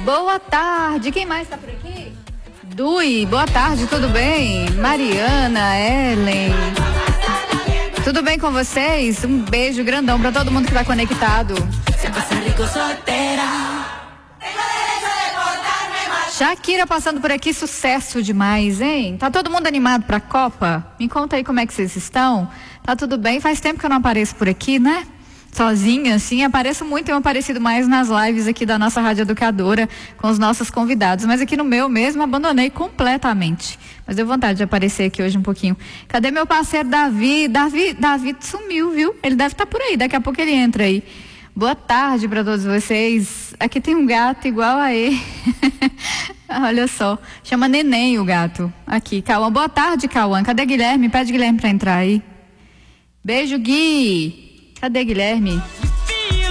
Boa tarde. Quem mais tá por aqui? Dui, boa tarde, tudo bem? Mariana, Ellen. Tudo bem com vocês? Um beijo grandão pra todo mundo que tá conectado. Shakira passando por aqui, sucesso demais, hein? Tá todo mundo animado pra Copa? Me conta aí como é que vocês estão. Tá tudo bem? Faz tempo que eu não apareço por aqui, né? Sozinha, assim, apareço muito, tenho aparecido mais nas lives aqui da nossa Rádio Educadora com os nossos convidados, mas aqui no meu mesmo abandonei completamente, mas deu vontade de aparecer aqui hoje um pouquinho. Cadê meu parceiro Davi? Davi sumiu, viu? Ele deve estar por aí, daqui a pouco ele entra aí. Boa tarde para todos vocês. Aqui tem um gato igual a ele. Olha só, chama Neném o gato. Aqui, Cauã, boa tarde, Cauã. Cadê Guilherme? Pede Guilherme para entrar aí. Beijo, Gui. Cadê Guilherme?